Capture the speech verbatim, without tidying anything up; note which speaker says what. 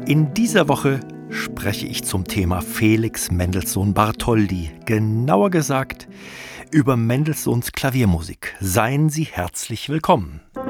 Speaker 1: In dieser Woche spreche ich zum Thema Felix Mendelssohn Bartholdy, genauer gesagt über Mendelssohns Klaviermusik. Seien Sie herzlich willkommen.